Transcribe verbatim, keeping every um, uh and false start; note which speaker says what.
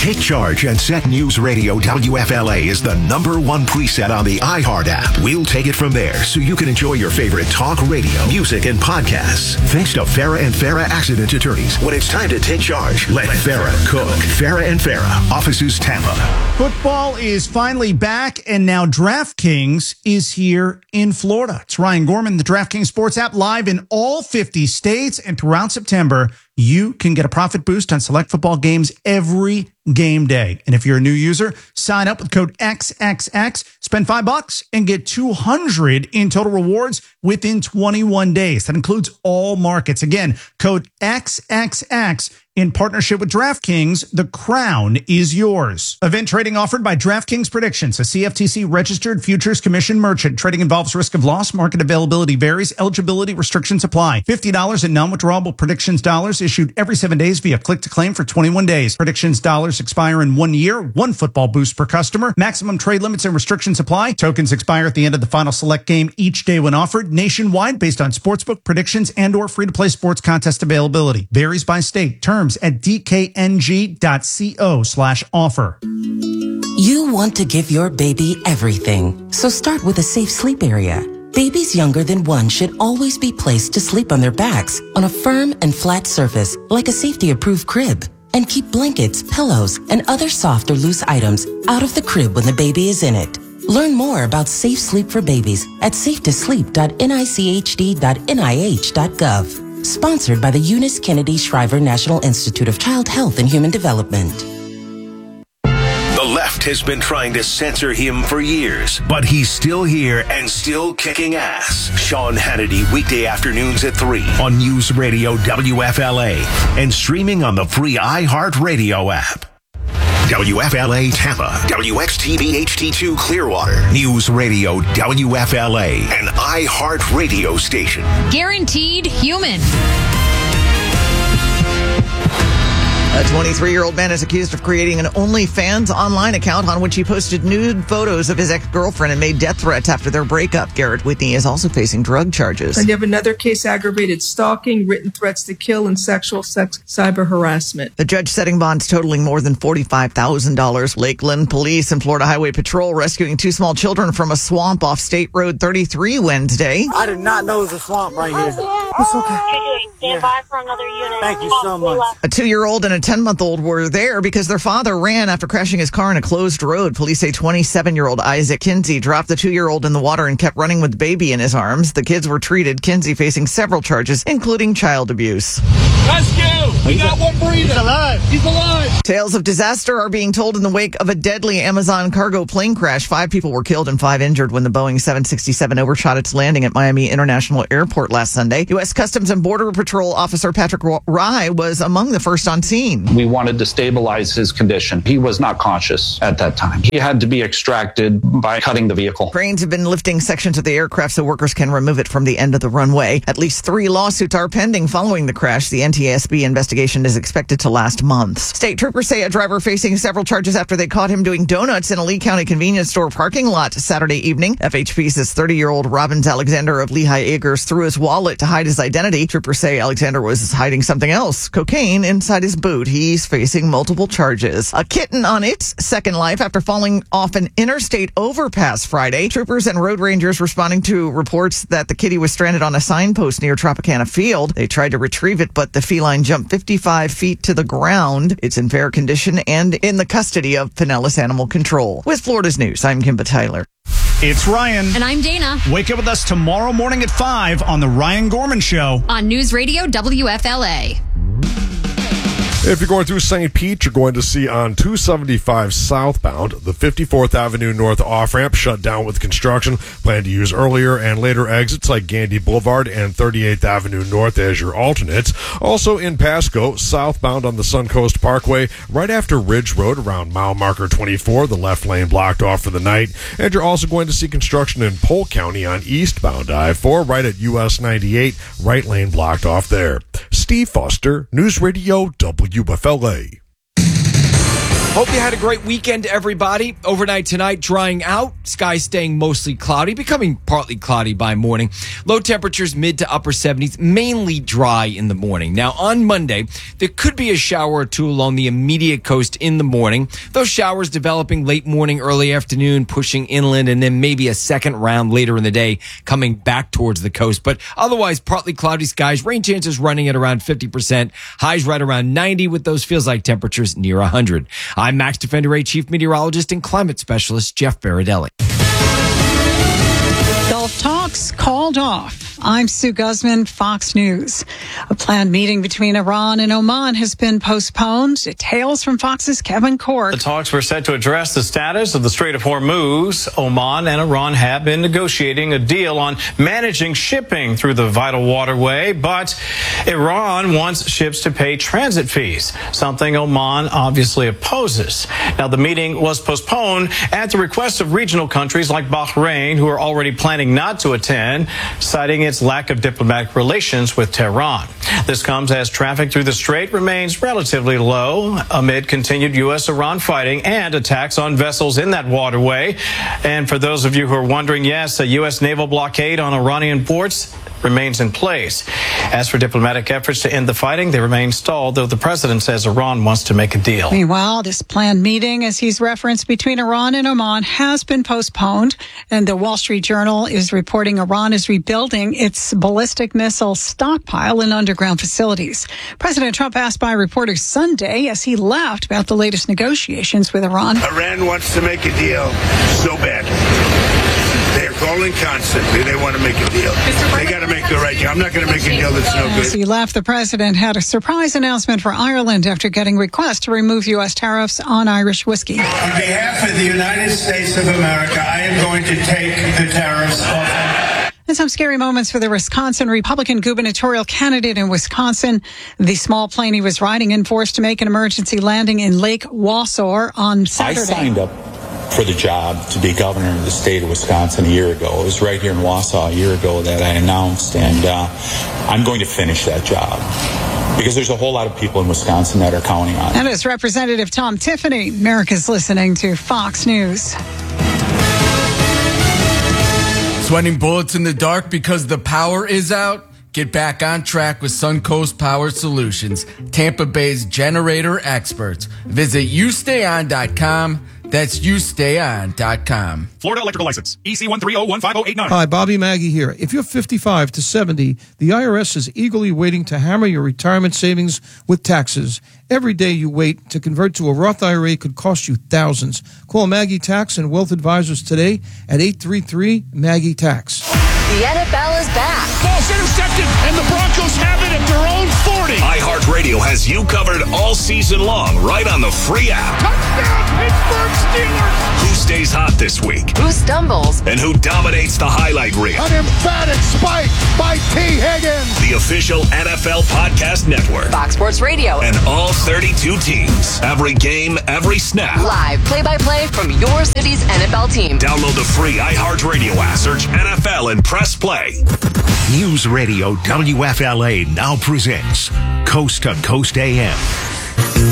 Speaker 1: Take charge and set News Radio W F L A as the number one preset on the iHeart app. We'll take it from there so you can enjoy your favorite talk radio, music, and podcasts. Thanks to Farah and Farah Accident Attorneys. When it's time to take charge, let Farah cook. Farah and Farah, offices Tampa.
Speaker 2: Football is finally back, and now DraftKings is here in Florida. It's Ryan Gorman, the DraftKings Sports app, live in all fifty states, and throughout September, you can get a profit boost on select football games every game day. And if you're a new user, sign up with code X X X, spend five bucks and get two hundred in total rewards within twenty-one days. That includes all markets. Again, code X X X in partnership with DraftKings. The crown is yours. Event trading offered by DraftKings Predictions, a C F T C registered futures commission merchant. Trading involves risk of loss. Market availability varies. Eligibility restrictions apply. fifty dollars in non-withdrawable predictions dollars issued every seven days via click to claim for twenty-one days. Predictions dollars expire in one year. One football boost per customer. Maximum trade limits and restrictions apply. Tokens expire at the end of the final select game each day when offered. Nationwide based on sportsbook predictions and or free-to-play sports contest availability. Varies by state. Terms at dkng.co slash offer.
Speaker 3: You want to give your baby everything, so start with a safe sleep area. Babies younger than one should always be placed to sleep on their backs on a firm and flat surface like a safety-approved crib. And keep blankets, pillows, and other soft or loose items out of the crib when the baby is in it. Learn more about safe sleep for babies at safe to sleep dot N I C H D dot N I H dot gov. Sponsored by the Eunice Kennedy Shriver National Institute of Child Health and Human Development.
Speaker 1: The left has been trying to censor him for years, but he's still here and still kicking ass. Sean Hannity, weekday afternoons at three on News Radio W F L A and streaming on the free iHeart Radio app. W F L A Tampa, W X T V H D two Clearwater, News Radio W F L A, an iHeart radio station.
Speaker 4: Guaranteed human.
Speaker 5: A twenty-three-year-old man is accused of creating an OnlyFans online account on which he posted nude photos of his ex-girlfriend and made death threats after their breakup. Garrett Whitney is also facing drug charges.
Speaker 6: And you have another case, aggravated stalking, written threats to kill, and sexual sex cyber harassment.
Speaker 5: The judge setting bonds totaling more than forty-five thousand dollars. Lakeland Police and Florida Highway Patrol rescuing two small children from a swamp off State Road thirty-three Wednesday.
Speaker 7: I did not know it was a swamp right here. It's okay.
Speaker 8: Stand by for another unit.
Speaker 7: Thank you so much.
Speaker 5: A two-year-old and a ten-month-old were there because their father ran after crashing his car in a closed road. Police say twenty-seven-year-old Isaac Kinsey dropped the two-year-old in the water and kept running with the baby in his arms. The kids were treated. Kinsey facing several charges, including child abuse.
Speaker 9: Rescue! We got one breathing. He's alive. He's alive.
Speaker 5: Tales of disaster are being told in the wake of a deadly Amazon cargo plane crash. Five people were killed and five injured when the Boeing seven sixty-seven overshot its landing at Miami International Airport last Sunday. U S Customs and Border Patrol Officer Patrick Rye was among the first on scene.
Speaker 10: We wanted to stabilize his condition. He was not conscious at that time. He had to be extracted by cutting the vehicle.
Speaker 5: Cranes have been lifting sections of the aircraft so workers can remove it from the end of the runway. At least three lawsuits are pending following the crash. The N T S B investigation is expected to last months. State troopers say a driver facing several charges after they caught him doing donuts in a Lee County convenience store parking lot Saturday evening. F H P says thirty-year-old Robbins Alexander of Lehigh Acres threw his wallet to hide his identity. Troopers say Alexander was hiding something else, cocaine, inside his boot. He's facing multiple charges. A kitten on its second life after falling off an interstate overpass Friday. Troopers and road rangers responding to reports that the kitty was stranded on a signpost near Tropicana Field. They tried to retrieve it, but the feline jumped fifty-five feet to the ground. It's in fair condition and in the custody of Pinellas Animal Control. With Florida's News, I'm Kimba Tyler.
Speaker 2: It's Ryan.
Speaker 4: And I'm Dana.
Speaker 2: Wake up with us tomorrow morning at five on The Ryan Gorman Show.
Speaker 4: On News Radio W F L A.
Speaker 11: If you're going through Saint Pete, you're going to see on two seventy-five southbound, the fifty-fourth Avenue North off-ramp shut down with construction. Plan to use earlier and later exits like Gandy Boulevard and thirty-eighth Avenue North as your alternates. Also in Pasco, southbound on the Suncoast Parkway, right after Ridge Road around mile marker twenty-four, the left lane blocked off for the night. And you're also going to see construction in Polk County on eastbound I four, right at U S ninety-eight, right lane blocked off there. Steve Foster, News Radio W F L A.
Speaker 8: Hope you had a great weekend, everybody. Overnight tonight, drying out. Skies staying mostly cloudy, becoming partly cloudy by morning. Low temperatures mid to upper seventies, mainly dry in the morning. Now, on Monday, there could be a shower or two along the immediate coast in the morning. Those showers developing late morning, early afternoon, pushing inland, and then maybe a second round later in the day coming back towards the coast. But otherwise, partly cloudy skies. Rain chances running at around fifty percent. Highs right around ninety with those feels like temperatures near one hundred. I'm Max Defender eight Chief Meteorologist and Climate Specialist Jeff Baradelli.
Speaker 12: Gulf talks called off. I'm Sue Guzman, Fox News. A planned meeting between Iran and Oman has been postponed. Details from Fox's Kevin Cork.
Speaker 13: The talks were set to address the status of the Strait of Hormuz. Oman and Iran have been negotiating a deal on managing shipping through the vital waterway, but Iran wants ships to pay transit fees, something Oman obviously opposes. Now, the meeting was postponed at the request of regional countries like Bahrain, who are already planning not to attend, citing its lack of diplomatic relations with Tehran. This comes as traffic through the strait remains relatively low amid continued U S Iran fighting and attacks on vessels in that waterway. And for those of you who are wondering, yes, a U S naval blockade on Iranian ports remains in place. As for diplomatic efforts to end the fighting, they remain stalled, though the president says Iran wants to make a deal.
Speaker 12: Meanwhile, this planned meeting, as he's referenced, between Iran and Oman has been postponed, and the Wall Street Journal is reporting Iran is rebuilding its ballistic missile stockpile in underground facilities. President Trump asked by reporters Sunday as he left about the latest negotiations with Iran.
Speaker 14: Iran wants to make a deal so badly. They're calling constantly. They want to make a deal. They got to make the right deal. I'm not going to make a deal that's no good.
Speaker 12: As he left, the president had a surprise announcement for Ireland after getting requests to remove U S tariffs on Irish whiskey.
Speaker 14: On behalf of the United States of America, I am going to take the tariffs off.
Speaker 12: And some scary moments for the Wisconsin Republican gubernatorial candidate in Wisconsin. The small plane he was riding in forced to make an emergency landing in Lake Wausau on Saturday.
Speaker 15: I signed up for the job to be governor of the state of Wisconsin a year ago. It was right here in Wausau a year ago that I announced, and uh, I'm going to finish that job because there's a whole lot of people in Wisconsin that are counting on it.
Speaker 12: And it's Representative Tom Tiffany. America's listening to Fox News.
Speaker 16: Sweating bullets in the dark because the power is out? Get back on track with Suncoast Power Solutions, Tampa Bay's generator experts. Visit you stay on dot com. That's you stay on dot com.
Speaker 17: Florida Electrical License, E C one three zero one five zero eight nine.
Speaker 18: Hi, Bobby Maggie here. If you're fifty-five to seventy, the I R S is eagerly waiting to hammer your retirement savings with taxes. Every day you wait to convert to a Roth I R A could cost you thousands. Call Maggie Tax and Wealth Advisors today at eight three three Maggie Tax.
Speaker 19: The N F L is back.
Speaker 9: Ball's intercepted, and the Broncos have it at their own forty.
Speaker 1: iHeartRadio has you covered all season long, right on the free app.
Speaker 9: Touchdown, Pittsburgh Steelers!
Speaker 1: Who stays hot this week?
Speaker 19: Who stumbles?
Speaker 1: And who dominates the highlight reel?
Speaker 9: An emphatic spike by T. Higgins.
Speaker 1: The official N F L podcast network.
Speaker 19: Fox Sports Radio.
Speaker 1: And all thirty-two teams. Every game, every snap.
Speaker 19: Live play-by-play from your city's N F L team.
Speaker 1: Download the free iHeartRadio app. Search N F L and press play. News Radio W F L A now presents Coast to Coast A M.